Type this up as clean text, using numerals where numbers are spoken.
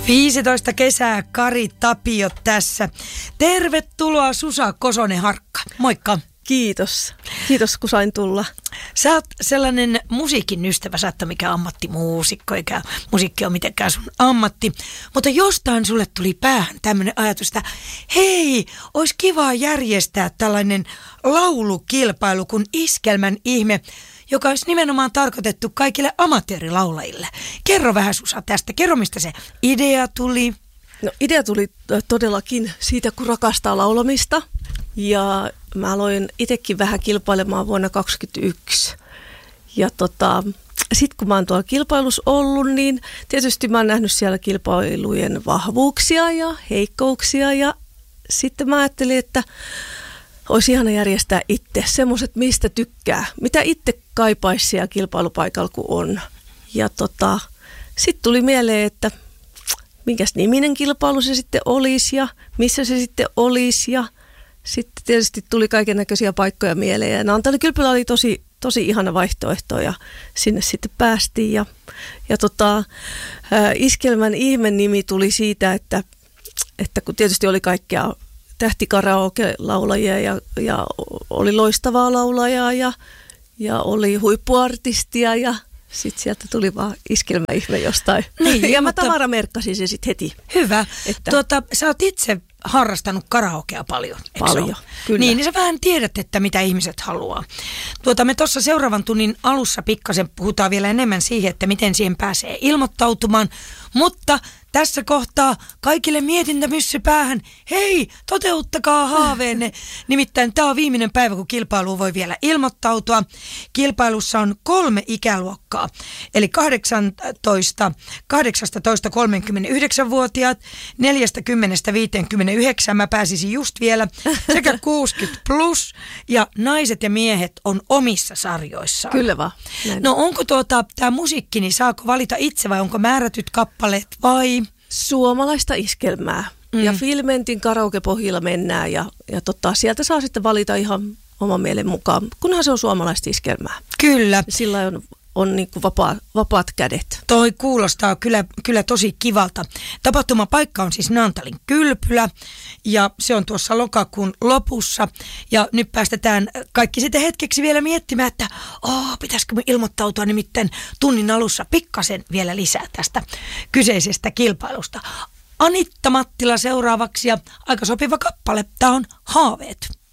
15 kesää, Kari Tapio tässä. Tervetuloa Susa Kosonen-Harkka. Moikka. Kiitos. Kiitos, kun sain tulla. Sä oot sellainen musiikin ystävä, sä et ole mikään ammattimuusikko, eikä musiikki ole mitenkään sun ammatti. Mutta jostain sulle tuli päähän tämmöinen ajatus, että hei, olisi kiva järjestää tällainen laulukilpailu kuin Iskelmän ihme, joka olisi nimenomaan tarkoitettu kaikille amatöörilaulajille. Kerro vähän, Susa, tästä. Kerro, mistä se idea tuli. No, idea tuli todellakin siitä, kun rakastaa laulamista. Ja mä aloin itsekin vähän kilpailemaan vuonna 2021. Ja sitten kun mä oon tuolla kilpailussa ollut, niin tietysti mä oon nähnyt siellä kilpailujen vahvuuksia ja heikkouksia. Ja sitten mä ajattelin, että olisi ihana järjestää itse semmoiset, mistä tykkää, mitä itse kaipaisi siellä kilpailupaikalla, kun on. Ja sitten tuli mieleen, että minkäs niminen kilpailu se sitten olisi ja missä se sitten olisi. Ja sitten tietysti tuli kaikennäköisiä paikkoja mieleen. Ja Naantalin kylpylä oli tosi ihana vaihtoehto ja sinne sitten päästiin. Ja Iskelmän ihmen nimi tuli siitä, että kun tietysti oli kaikkea tähtikaraoke-laulajia ja oli loistavaa laulajaa ja oli huippuartistia ja sitten sieltä tuli vaan Iskelmäihme jostain. Niin, ja mä tavaramerkkasin se sitten heti. Hyvä. Että sä oot itse harrastanut karaokea paljon, eikö paljon, kyllä. Niin sä vähän tiedät, että mitä ihmiset haluaa. Me tuossa seuraavan tunnin alussa pikkasen puhutaan vielä enemmän siihen, että miten siihen pääsee ilmoittautumaan, mutta tässä kohtaa kaikille mietintämyssy päähän. Hei, toteuttakaa haaveenne. Nimittäin tämä on viimeinen päivä, kun kilpailuun voi vielä ilmoittautua. Kilpailussa on 3 ikäluokkaa, eli 18-39-vuotiaat, 40-59, mä pääsisin just vielä, sekä 60 plus, ja naiset ja miehet on omissa sarjoissaan. Kyllä vaan. Näin. No onko tämä musiikki, niin saako valita itse vai onko määrätyt kappaleet vai? Suomalaista iskelmää. Ja Filmentin karaokepohjilla mennään ja sieltä saa sitten valita ihan oman mielen mukaan, kunhan se on suomalaista iskelmää. Kyllä. Sillä on niin kuin vapaat kädet. Toi kuulostaa kyllä tosi kivalta. Tapahtumapaikka on siis Naantalin kylpylä ja se on tuossa lokakuun lopussa. Ja nyt päästetään kaikki sitten hetkeksi vielä miettimään, että pitäisikö me ilmoittautua nimittäin tunnin alussa pikkasen vielä lisää tästä kyseisestä kilpailusta. Anitta Mattila seuraavaksi ja aika sopiva kappale. Tämä on Haaveet.